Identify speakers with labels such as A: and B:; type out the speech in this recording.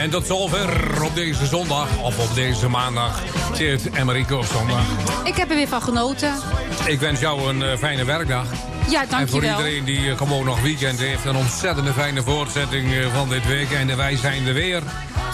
A: En tot zover op deze zondag, of op deze maandag, zit Emmerike op zondag.
B: Ik heb er weer van genoten.
A: Ik wens jou een fijne werkdag.
B: Ja,
A: En voor
B: dankjewel.
A: iedereen die gewoon nog weekend heeft, een ontzettende fijne voortzetting van dit weekend. En wij zijn er weer